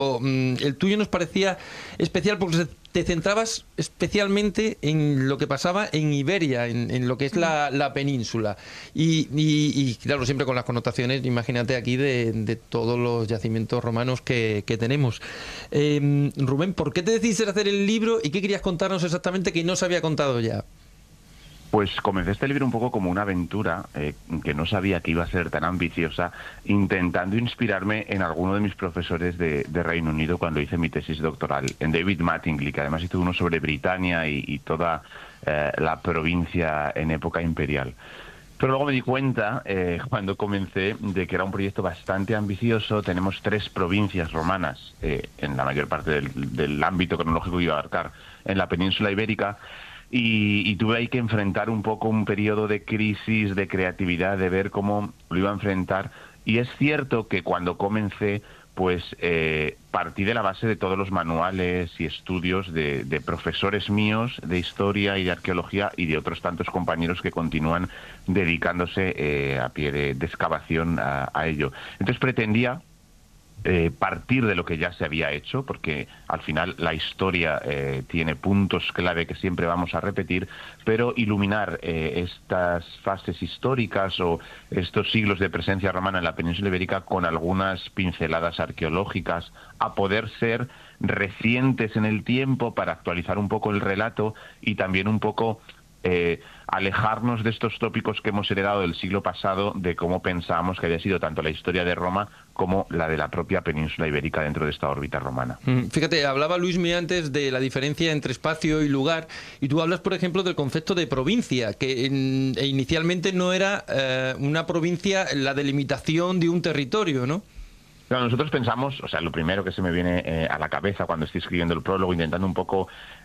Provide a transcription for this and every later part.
el tuyo nos parecía especial porque te centrabas especialmente en lo que pasaba en Iberia, en lo que es la península. Y, claro, siempre con las connotaciones, imagínate aquí, de todos los yacimientos romanos que tenemos. Rubén, ¿por qué te decidiste hacer el libro y qué querías contarnos exactamente que no se había contado ya? Pues comencé este libro un poco como una aventura que no sabía que iba a ser tan ambiciosa, intentando inspirarme en alguno de mis profesores de Reino Unido cuando hice mi tesis doctoral, en David Mattingly, que además hizo uno sobre Britania y toda la provincia en época imperial. Pero luego me di cuenta, cuando comencé, de que era un proyecto bastante ambicioso. Tenemos 3 provincias romanas en la mayor parte del ámbito cronológico que iba a abarcar en la península ibérica. Y tuve ahí que enfrentar un poco un periodo de crisis, de creatividad, de ver cómo lo iba a enfrentar. Y es cierto que cuando comencé, pues partí de la base de todos los manuales y estudios de profesores míos de historia y de arqueología y de otros tantos compañeros que continúan dedicándose a pie de excavación a ello. Entonces pretendía partir de lo que ya se había hecho, porque al final la historia tiene puntos clave que siempre vamos a repetir, pero iluminar estas fases históricas o estos siglos de presencia romana en la península ibérica con algunas pinceladas arqueológicas, a poder ser recientes en el tiempo para actualizar un poco el relato y también un poco alejarnos de estos tópicos que hemos heredado del siglo pasado, de cómo pensábamos que había sido tanto la historia de Roma como la de la propia península ibérica dentro de esta órbita romana. Fíjate, hablaba Luismi antes de la diferencia entre espacio y lugar, y tú hablas, por ejemplo, del concepto de provincia, que inicialmente no era una provincia la delimitación de un territorio, ¿no? Claro, nosotros pensamos, o sea, lo primero que se me viene a la cabeza cuando estoy escribiendo el prólogo, intentando un poco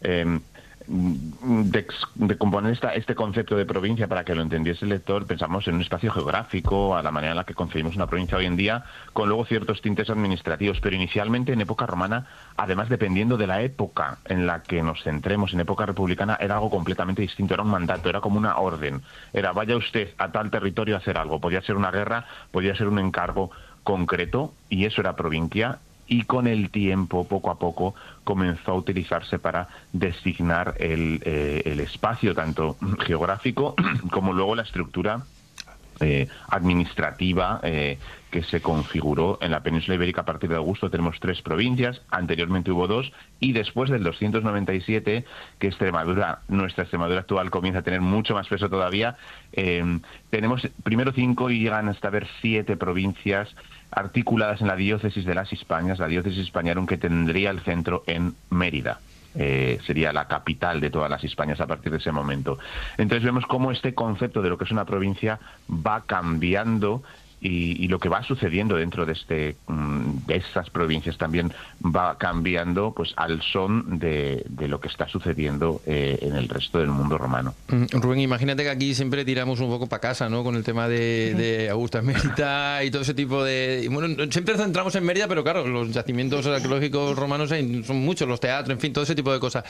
de componer este concepto de provincia para que lo entendiese el lector, pensamos en un espacio geográfico, a la manera en la que concebimos una provincia hoy en día, con luego ciertos tintes administrativos, pero inicialmente en época romana, además dependiendo de la época en la que nos centremos, en época republicana, era algo completamente distinto, era un mandato, era como una orden, era vaya usted a tal territorio a hacer algo, podía ser una guerra, podía ser un encargo concreto, y eso era provincia. Y con el tiempo, poco a poco, comenzó a utilizarse para designar el espacio, tanto geográfico como luego la estructura administrativa que se configuró en la península ibérica a partir de Augusto. Tenemos 3 provincias, anteriormente hubo 2, y después del 297, que Extremadura, nuestra Extremadura actual, comienza a tener mucho más peso todavía, tenemos primero 5 y llegan hasta haber 7 provincias articuladas en la diócesis de las Hispanias, la diócesis Hispaniarum, que tendría el centro en Mérida. Sería la capital de todas las Hispanias a partir de ese momento. Entonces vemos cómo este concepto de lo que es una provincia va cambiando y lo que va sucediendo dentro de estas provincias también va cambiando, pues al son de lo que está sucediendo en el resto del mundo romano. Rubén, imagínate que aquí siempre tiramos un poco para casa, ¿no? Con el tema de Augusta Mérida y todo ese tipo de... Bueno, siempre nos centramos en Mérida, pero claro, los yacimientos arqueológicos romanos son muchos, los teatros, en fin, todo ese tipo de cosas.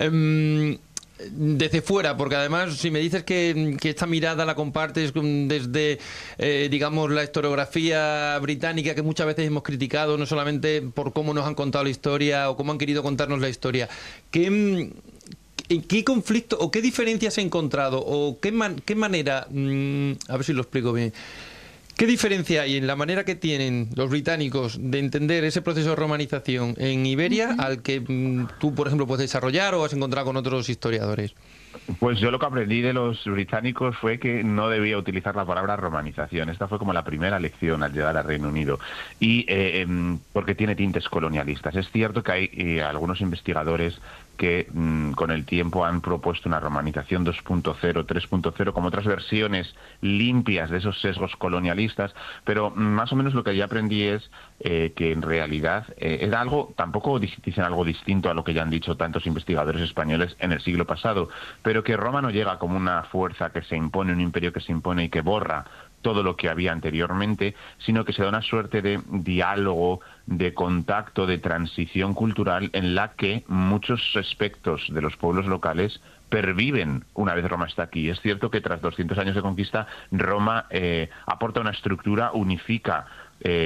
Desde fuera, porque además si me dices que esta mirada la compartes desde, digamos, la historiografía británica, que muchas veces hemos criticado, no solamente por cómo nos han contado la historia o cómo han querido contarnos la historia, ¿en qué conflicto o qué diferencias he encontrado o qué manera, a ver si lo explico bien, qué diferencia hay en la manera que tienen los británicos de entender ese proceso de romanización en Iberia al que tú, por ejemplo, puedes desarrollar o has encontrado con otros historiadores? Pues yo lo que aprendí de los británicos fue que no debía utilizar la palabra romanización. Esta fue como la primera lección al llegar al Reino Unido. Y porque tiene tintes colonialistas. Es cierto que hay algunos investigadores que con el tiempo han propuesto una romanización 2.0, 3.0, como otras versiones limpias de esos sesgos colonialistas, pero más o menos lo que ya aprendí es que en realidad era algo, tampoco dicen algo distinto a lo que ya han dicho tantos investigadores españoles en el siglo pasado, pero que Roma no llega como una fuerza que se impone, un imperio que se impone y que borra todo lo que había anteriormente, sino que se da una suerte de diálogo, de contacto, de transición cultural en la que muchos aspectos de los pueblos locales perviven una vez Roma está aquí. Es cierto que tras 200 años de conquista, Roma aporta una estructura, unifica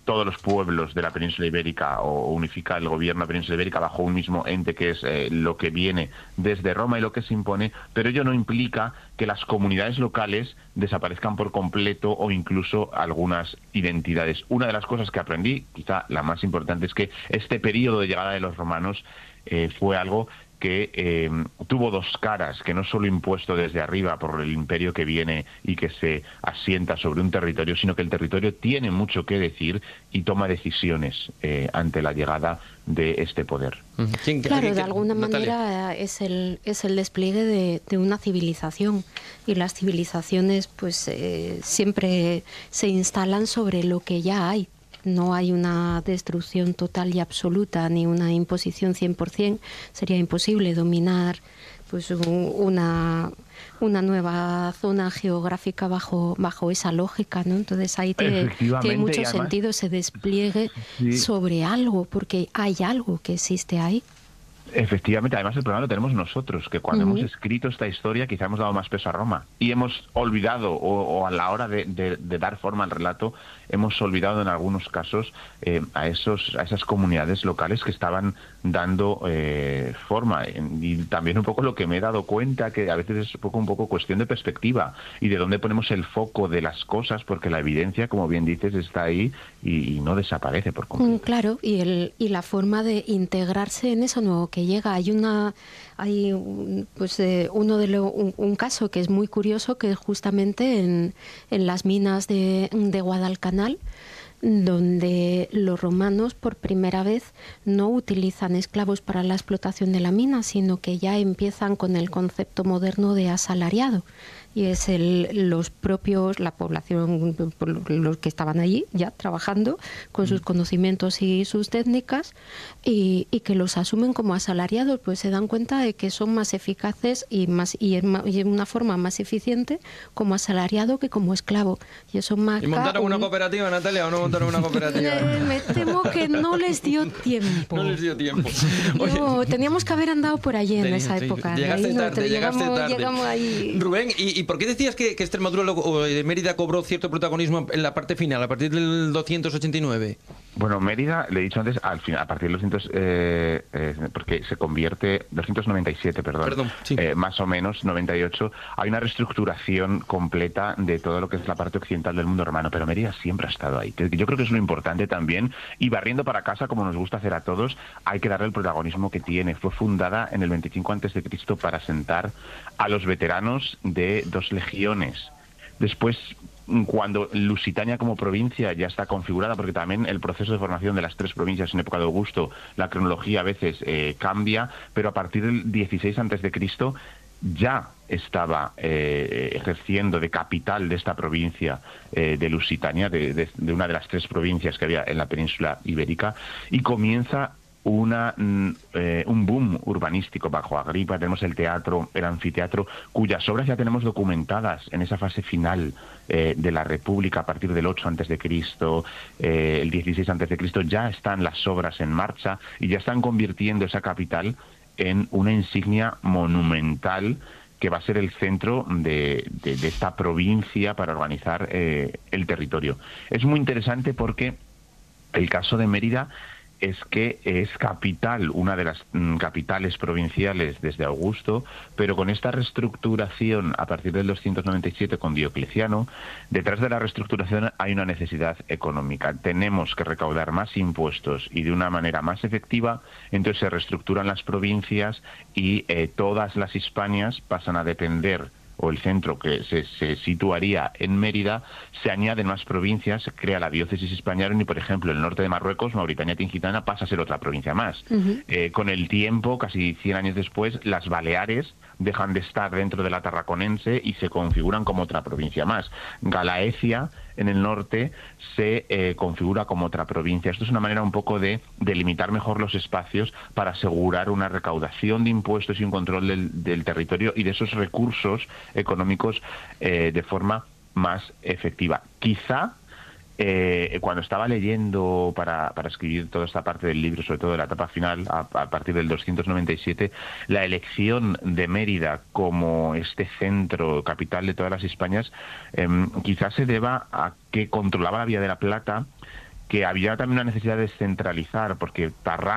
todos los pueblos de la península ibérica o unifica el gobierno de la península ibérica bajo un mismo ente que es lo que viene desde Roma y lo que se impone, pero ello no implica que las comunidades locales desaparezcan por completo o incluso algunas identidades. Una de las cosas que aprendí, quizá la más importante, es que este periodo de llegada de los romanos fue algo que tuvo dos caras, que no solo impuesto desde arriba por el imperio que viene y que se asienta sobre un territorio, sino que el territorio tiene mucho que decir y toma decisiones ante la llegada de este poder. Claro, de alguna manera es el despliegue de una civilización, y las civilizaciones pues siempre se instalan sobre lo que ya hay. No hay una destrucción total y absoluta ni una imposición 100%. Sería imposible dominar pues una nueva zona geográfica bajo esa lógica, ¿no? Entonces ahí tiene mucho sentido ese despliegue sobre algo, porque hay algo que existe ahí. Efectivamente, además el problema lo tenemos nosotros, que cuando hemos escrito esta historia quizá hemos dado más peso a Roma y hemos olvidado, o a la hora de dar forma al relato, hemos olvidado en algunos casos a esas comunidades locales que estaban dando forma. Y también un poco lo que me he dado cuenta, que a veces es un poco cuestión de perspectiva y de dónde ponemos el foco de las cosas, porque la evidencia, como bien dices, está ahí y no desaparece por completo. Claro, y la forma de integrarse en eso nuevo que llega. Hay un caso que es muy curioso, que es justamente en las minas de Guadalcanal, donde los romanos por primera vez no utilizan esclavos para la explotación de la mina, sino que ya empiezan con el concepto moderno de asalariado. Y es la población, los que estaban allí ya trabajando con sus conocimientos y sus técnicas, y que los asumen como asalariados, pues se dan cuenta de que son más eficaces y en una forma más eficiente como asalariado que como esclavo. Y eso marca. ¿Y montaron una cooperativa, Natalia, o no montaron una cooperativa? Me temo que no les dio tiempo. No les dio tiempo. Teníamos que haber andado por allí en esa época. Llegaste tarde. Llegamos ahí. Rubén, ¿y por qué decías que Extremadura o Mérida cobró cierto protagonismo en la parte final, a partir del 289? Bueno, Mérida, le he dicho antes, al final, a partir del 200, porque se convierte, 297, perdón, sí. Más o menos, 98, hay una reestructuración completa de todo lo que es la parte occidental del mundo romano, pero Mérida siempre ha estado ahí. Yo creo que es lo importante también, y barriendo para casa, como nos gusta hacer a todos, hay que darle el protagonismo que tiene. Fue fundada en el 25 a.C. para asentar a los veteranos de 2 legiones. Después, cuando Lusitania como provincia ya está configurada, porque también el proceso de formación de las 3 provincias en época de Augusto, la cronología a veces cambia, pero a partir del 16 a.C. ya estaba ejerciendo de capital de esta provincia de Lusitania, de una de las 3 provincias que había en la península ibérica, y comienza un boom urbanístico bajo Agripa. Tenemos el teatro, el anfiteatro, cuyas obras ya tenemos documentadas en esa fase final de la República a partir del 8 a.C., el 16 a.C., ya están las obras en marcha y ya están convirtiendo esa capital en una insignia monumental que va a ser el centro de esta provincia para organizar el territorio. Es muy interesante porque el caso de Mérida es que es capital, una de las capitales provinciales desde Augusto, pero con esta reestructuración a partir del 297 con Diocleciano, detrás de la reestructuración hay una necesidad económica. Tenemos que recaudar más impuestos y de una manera más efectiva, entonces se reestructuran las provincias y todas las Hispanias pasan a depender, o el centro que se situaría en Mérida, se añaden más provincias, se crea la diócesis hispaniarum y, por ejemplo, el norte de Marruecos, Mauritania Tingitana, pasa a ser otra provincia más. Con el tiempo, casi 100 años después, las Baleares dejan de estar dentro de la Tarraconense y se configuran como otra provincia más. Galaecia, en el norte, se configura como otra provincia. Esto es una manera un poco de delimitar mejor los espacios para asegurar una recaudación de impuestos y un control del territorio y de esos recursos económicos de forma más efectiva. Quizá cuando estaba leyendo para escribir toda esta parte del libro, sobre todo de la etapa final, a partir del 297, la elección de Mérida como este centro, capital de todas las Hispanias, quizás se deba a que controlaba la Vía de la Plata que había también una necesidad de descentralizar, porque Tarrant